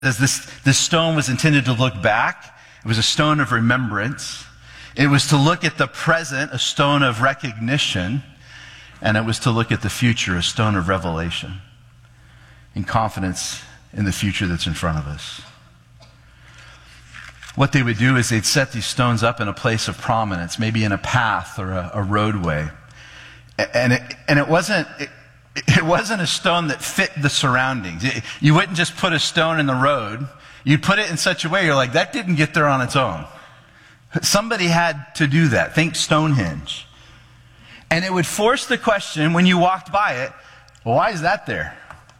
As this stone was intended to look back, it was a stone of remembrance. It was to look at the present, a stone of recognition, and it was to look at the future, a stone of revelation and confidence in the future that's in front of us. What they would do is they'd set these stones up in a place of prominence, maybe in a path or a roadway. And it wasn't a stone that fit the surroundings. You wouldn't just put a stone in the road. You'd put it in such a way, you're like, that didn't get there on its own. Somebody had to do that. Think Stonehenge. And it would force the question when you walked by it, well, why is that there?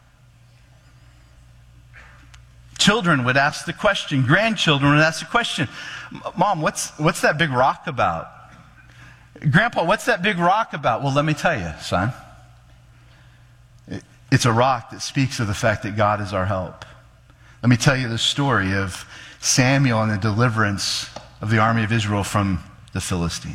Children would ask the question. Grandchildren would ask the question. Mom, what's that big rock about? Grandpa, what's that big rock about? Well, let me tell you, son. It's a rock that speaks of the fact that God is our help. Let me tell you the story of Samuel and the deliverance of the army of Israel from the Philistines.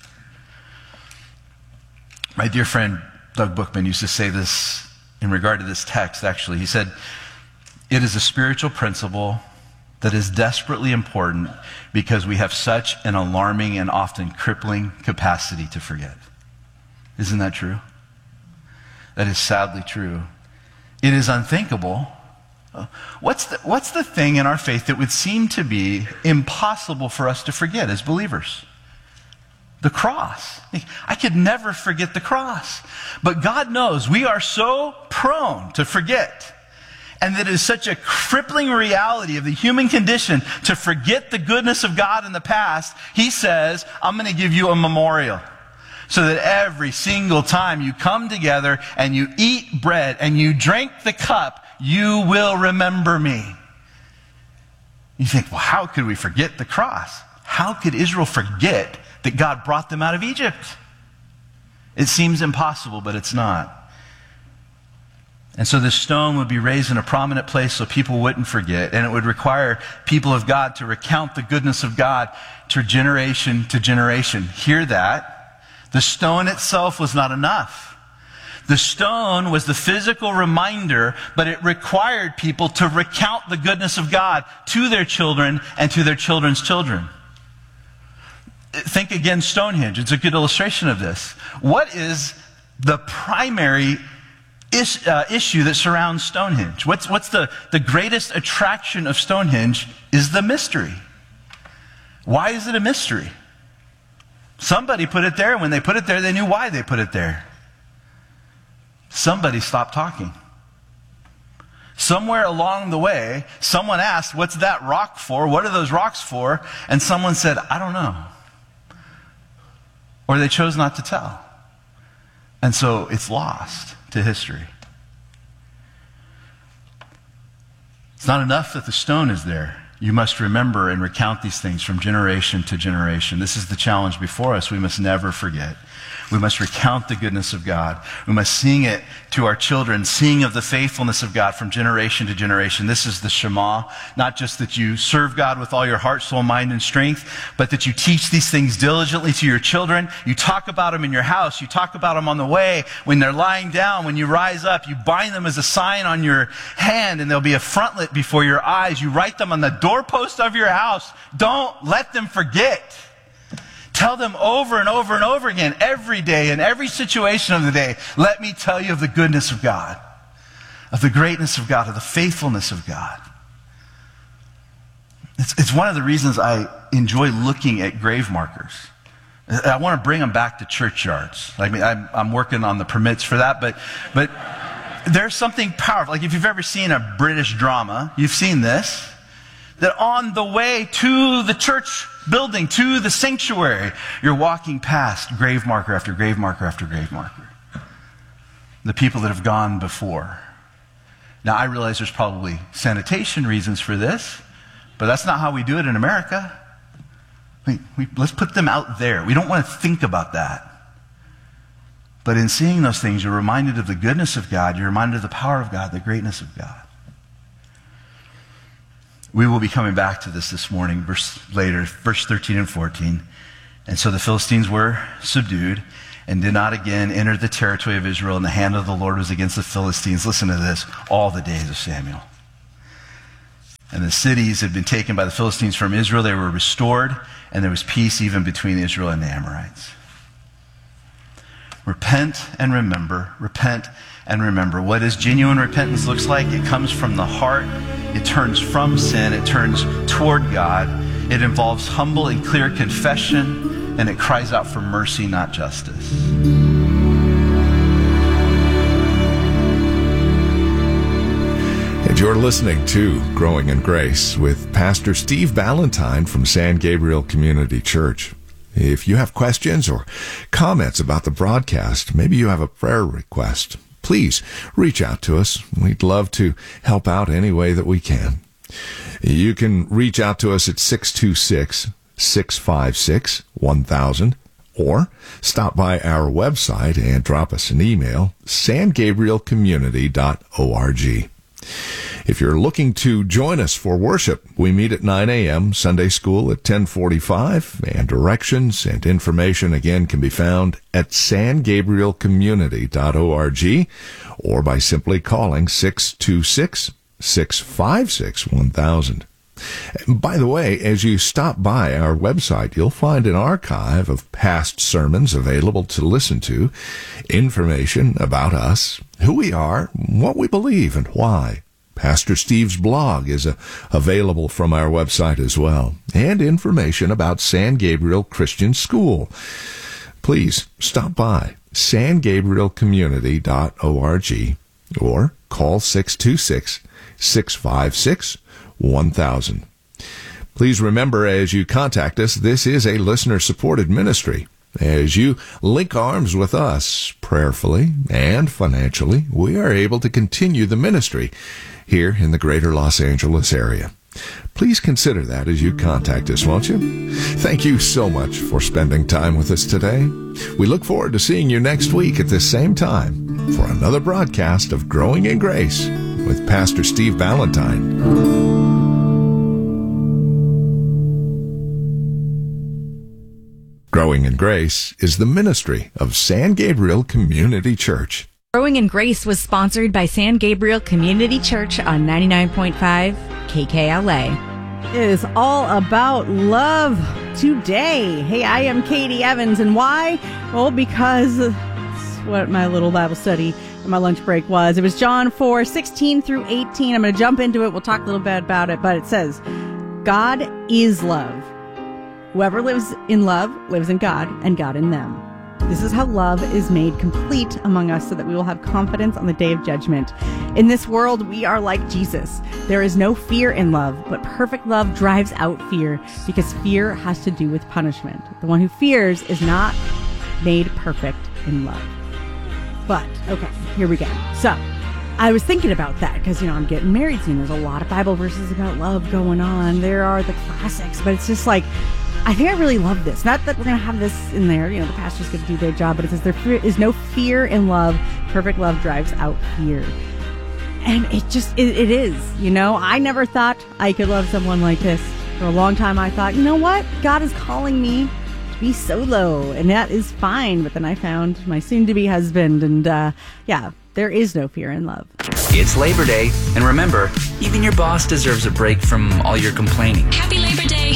My dear friend Doug Bookman used to say this in regard to this text, actually. He said, it is a spiritual principle that is desperately important because we have such an alarming and often crippling capacity to forget. Isn't that true? That is sadly true. It is unthinkable. What's the thing in our faith that would seem to be impossible for us to forget as believers? The cross. I could never forget the cross. But God knows we are so prone to forget. And that it is such a crippling reality of the human condition to forget the goodness of God in the past. He says, I'm going to give you a memorial. So that every single time you come together and you eat bread and you drink the cup, you will remember me. You think, well, how could we forget the cross? How could Israel forget that God brought them out of Egypt? It seems impossible, but it's not. And so this stone would be raised in a prominent place so people wouldn't forget. And it would require people of God to recount the goodness of God to generation to generation. Hear that? The stone itself was not enough. The stone was the physical reminder, but it required people to recount the goodness of God to their children and to their children's children. Think again, Stonehenge. It's a good illustration of this. What is the primary issue that surrounds Stonehenge? What's the greatest attraction of Stonehenge is the mystery. Why is it a mystery? Somebody put it there, and when they put it there, they knew why they put it there. Somebody stopped talking. Somewhere along the way, someone asked, what's that rock for? What are those rocks for? And someone said, I don't know. Or they chose not to tell. And so it's lost to history. It's not enough that the stone is there. You must remember and recount these things from generation to generation. This is the challenge before us. We must never forget. We must recount the goodness of God. We must sing it to our children, sing of the faithfulness of God from generation to generation. This is the Shema. Not just that you serve God with all your heart, soul, mind, and strength, but that you teach these things diligently to your children. You talk about them in your house. You talk about them on the way. When they're lying down, when you rise up, you bind them as a sign on your hand, and there'll be a frontlet before your eyes. You write them on the doorpost of your house. Don't let them forget. Tell them over and over and over again, every day, in every situation of the day, let me tell you of the goodness of God, of the greatness of God, of the faithfulness of God. It's one of the reasons I enjoy looking at grave markers. I want to bring them back to churchyards. I mean, I'm working on the permits for that, but there's something powerful. Like if you've ever seen a British drama, you've seen this, that on the way to the church building, to the sanctuary, you're walking past grave marker after grave marker after grave marker. The people that have gone before. Now, I realize there's probably sanitation reasons for this, but that's not how we do it in America. Let's put them out there. We don't want to think about that. But in seeing those things, you're reminded of the goodness of God. You're reminded of the power of God, the greatness of God. We will be coming back to this morning, verse 13 and 14. And so the Philistines were subdued and did not again enter the territory of Israel, and the hand of the Lord was against the Philistines. Listen to this, all the days of Samuel. and the cities had been taken by the Philistines from Israel. They were restored, and there was peace even between Israel and the Amorites. Repent and remember. Repent and remember. What does genuine repentance looks like? It comes from the heart. It turns from sin. It turns toward God. It involves humble and clear confession, and it cries out for mercy, not justice. And you're listening to Growing in Grace with Pastor Steve Ballantyne from San Gabriel Community Church. If you have questions or comments about the broadcast, maybe you have a prayer request, please reach out to us. We'd love to help out any way that we can. You can reach out to us at 626-656-1000 or stop by our website and drop us an email, sangabrielcommunity.org. If you're looking to join us for worship, we meet at 9 a.m., Sunday school at 10:45, and directions and information again can be found at sangabrielcommunity.org or by simply calling 626-656-1000. By the way, as you stop by our website, you'll find an archive of past sermons available to listen to, information about us, who we are, what we believe, and why. Pastor Steve's blog is available from our website as well, and information about San Gabriel Christian School. Please stop by sangabrielcommunity.org or call 626-656-1000. Please remember, as you contact us, this is a listener-supported ministry. As you link arms with us prayerfully and financially, we are able to continue the ministry here in the greater Los Angeles area. Please consider that as you contact us, won't you? Thank you so much for spending time with us today. We look forward to seeing you next week at this same time for another broadcast of Growing in Grace with Pastor Steve Ballantyne. Growing in Grace is the ministry of San Gabriel Community Church. Growing in Grace was sponsored by San Gabriel Community Church on 99.5 KKLA. It is all about love today. Hey, I am Katie Evans, and why? Well, because it's what my little Bible study and my lunch break was. It was John 4:16 through 18. I'm going to jump into it. We'll talk a little bit about it, but it says, God is love. Whoever lives in love lives in God, and God in them. This is how love is made complete among us so that we will have confidence on the day of judgment. In this world, we are like Jesus. There is no fear in love, but perfect love drives out fear because fear has to do with punishment. The one who fears is not made perfect in love. But, okay, here we go. So, I was thinking about that because, I'm getting married soon. There's a lot of Bible verses about love going on. There are the classics, but it's just like, I think I really love this. Not that we're going to have this in there. The pastor's going to do their job, but it says there is no fear in love. Perfect love drives out fear. And it is, I never thought I could love someone like this. For a long time, I thought, you know what? God is calling me to be solo, and that is fine. But then I found my soon-to-be husband, and there is no fear in love. It's Labor Day, and remember, even your boss deserves a break from all your complaining. Happy Labor Day!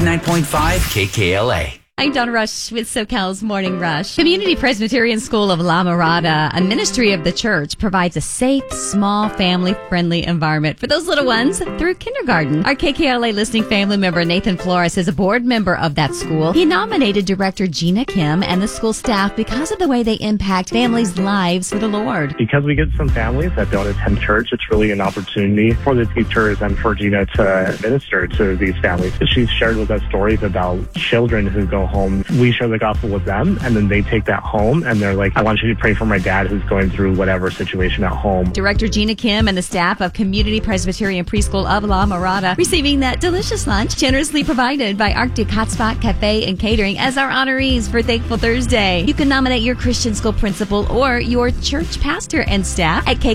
99.5 KKLA. I'm Donna Rush with SoCal's Morning Rush. Community Presbyterian School of La Mirada, a ministry of the church, provides a safe, small, family-friendly environment for those little ones through kindergarten. Our KKLA listening family member Nathan Flores is a board member of that school. He nominated Director Gina Kim and the school staff because of the way they impact families' lives for the Lord. Because we get some families that don't attend church, it's really an opportunity for the teachers and for Gina to minister to these families. She's shared with us stories about children who go home. We share the gospel with them, and then they take that home, and they're like, I want you to pray for my dad who's going through whatever situation at home. Director Gina Kim and the staff of Community Presbyterian Preschool of La Mirada receiving that delicious lunch generously provided by Arctic Hotspot Cafe and Catering as our honorees for Thankful Thursday. You can nominate your Christian school principal or your church pastor and staff at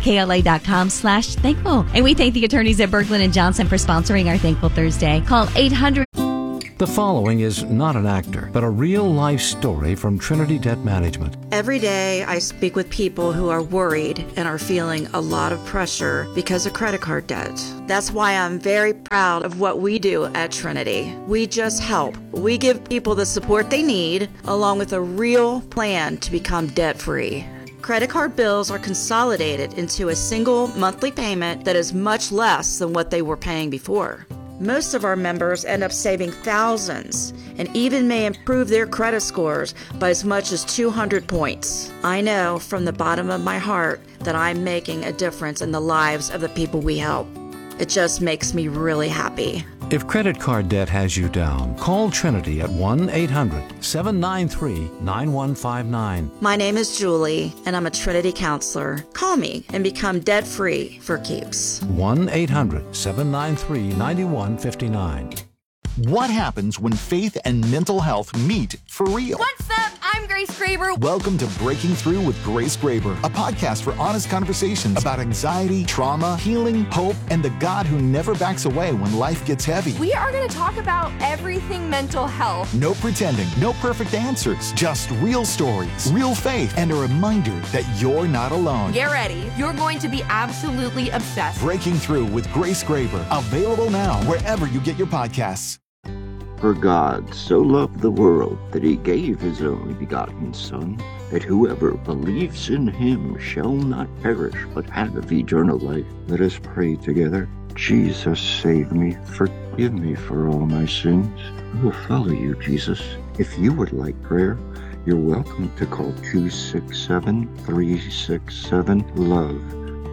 kkla.com/thankful. And we thank the attorneys at Berglund and Johnson for sponsoring our Thankful Thursday. Call 800 The following is not an actor, but a real-life story from Trinity Debt Management. Every day I speak with people who are worried and are feeling a lot of pressure because of credit card debt. That's why I'm very proud of what we do at Trinity. We just help. We give people the support they need, along with a real plan to become debt-free. Credit card bills are consolidated into a single monthly payment that is much less than what they were paying before. Most of our members end up saving thousands and even may improve their credit scores by as much as 200 points. I know from the bottom of my heart that I'm making a difference in the lives of the people we help. It just makes me really happy. If credit card debt has you down, call Trinity at 1-800-793-9159. My name is Julie, and I'm a Trinity counselor. Call me and become debt-free for keeps. 1-800-793-9159. What happens when faith and mental health meet for real? What's up? I'm Grace Graber. Welcome to Breaking Through with Grace Graber, a podcast for honest conversations about anxiety, trauma, healing, hope, and the God who never backs away when life gets heavy. We are going to talk about everything mental health. No pretending, no perfect answers, just real stories, real faith, and a reminder that you're not alone. Get ready. You're going to be absolutely obsessed. Breaking Through with Grace Graber, available now wherever you get your podcasts. For God so loved the world that he gave his only begotten Son, that whoever believes in him shall not perish, but have eternal life. Let us pray together. Jesus, save me. Forgive me for all my sins. I will follow you, Jesus. If you would like prayer, you're welcome to call 267-367-LOVE.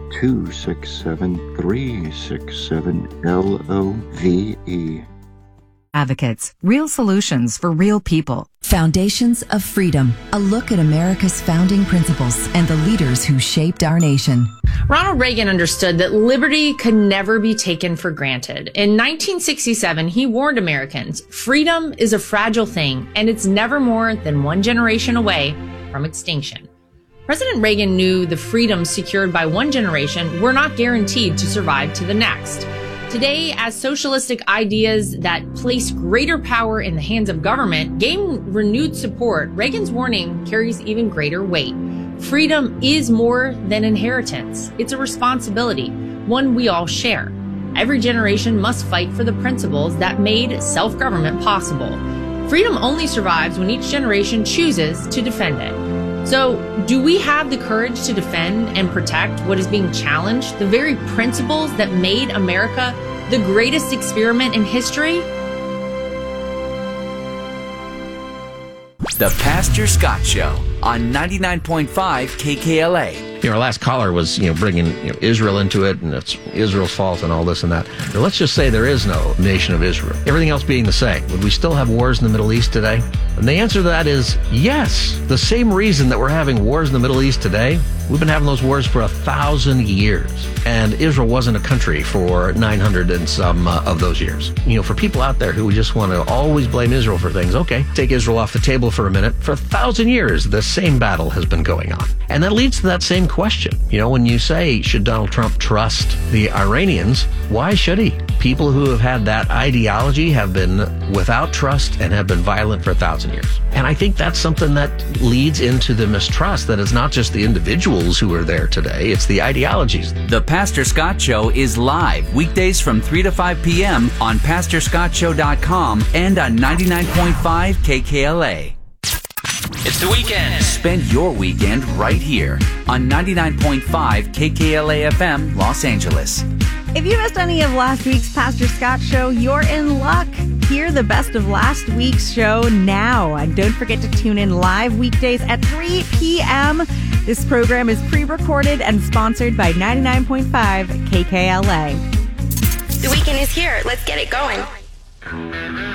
267-367-LOVE. Advocates, real solutions for real people. Foundations of Freedom, a look at America's founding principles and the leaders who shaped our nation. Ronald Reagan understood that liberty could never be taken for granted. In 1967, he warned Americans, freedom is a fragile thing, and it's never more than one generation away from extinction. President Reagan knew the freedoms secured by one generation were not guaranteed to survive to the next. Today, as socialistic ideas that place greater power in the hands of government gain renewed support, Reagan's warning carries even greater weight. Freedom is more than inheritance. It's a responsibility, one we all share. Every generation must fight for the principles that made self-government possible. Freedom only survives when each generation chooses to defend it. So, do we have the courage to defend and protect what is being challenged, the very principles that made America the greatest experiment in history? The Pastor Scott Show on 99.5 KKLA. Our last caller was, bringing Israel into it, and it's Israel's fault and all this and that. But let's just say there is no nation of Israel. Everything else being the same. Would we still have wars in the Middle East today? And the answer to that is yes. The same reason that we're having wars in the Middle East today, we've been having those wars for 1,000 years. And Israel wasn't a country for 900 and some of those years. For people out there who just want to always blame Israel for things, okay, take Israel off the table for a minute. For 1,000 years, the same battle has been going on. And that leads to that same question. When you say, should Donald Trump trust the Iranians? Why should he? People who have had that ideology have been without trust and have been violent for 1,000 years. And I think that's something that leads into the mistrust, that it's not just the individuals who are there today, it's the ideologies. The Pastor Scott Show is live weekdays from 3 to 5 p.m. on PastorScottShow.com and on 99.5 KKLA. It's the weekend. Spend your weekend right here on 99.5 KKLA FM, Los Angeles. If you missed any of last week's Pastor Scott Show, you're in luck. Hear the best of last week's show now. And don't forget to tune in live weekdays at 3 p.m. This program is pre-recorded and sponsored by 99.5 KKLA. The weekend is here. Let's get it going.